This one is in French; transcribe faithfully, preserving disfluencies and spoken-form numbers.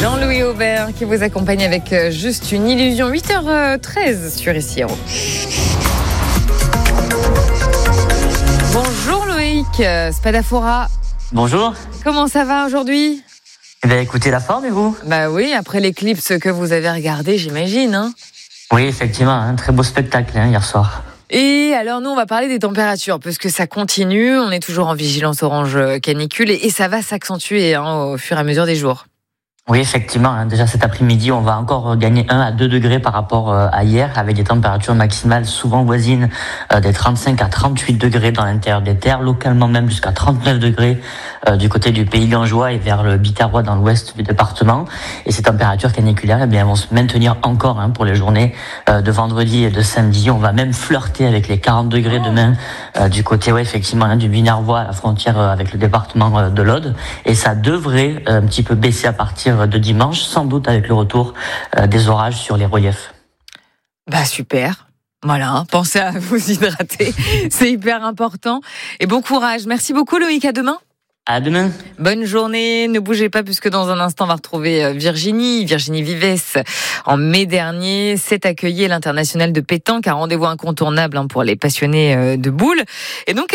Jean-Louis Aubert qui vous accompagne avec Juste une illusion. huit heures treize sur I C I R O. Bonjour Loïc, Spadafora. Bonjour. Comment ça va aujourd'hui ? Eh bien, écoutez la forme et vous ? Bah oui, après l'éclipse que vous avez regardé, j'imagine. Hein. Oui, effectivement, un très beau spectacle hein, hier soir. Et alors nous, on va parler des températures, parce que ça continue, on est toujours en vigilance orange canicule, et, et ça va s'accentuer hein, au fur et à mesure des jours. Oui, effectivement. Hein, déjà cet après-midi, on va encore gagner un à deux degrés par rapport à hier, avec des températures maximales souvent voisines euh, des trente-cinq à trente-huit degrés dans l'intérieur des terres, localement même jusqu'à trente-neuf degrés euh, du côté du Pays Gangeois et vers le Biterrois dans l'ouest du département. Et ces températures caniculaires, eh bien, vont se maintenir encore hein, pour les journées euh, de vendredi et de samedi. On va même flirter avec les quarante degrés demain euh, du côté, ouais, effectivement, hein, du Biterrois à la frontière euh, avec le département euh, de l'Aude. Et ça devrait euh, un petit peu baisser à partir de dimanche, sans doute avec le retour euh, des orages sur les reliefs. Bah super, voilà, pensez à vous hydrater, c'est hyper important. Et bon courage, merci beaucoup Loïc, à demain. À demain. Bonne journée, ne bougez pas puisque dans un instant on va retrouver Virginie, Virginie Vives. En mai dernier, s'est accueilli l'International de pétanque, un rendez-vous incontournable pour les passionnés de boules. Et donc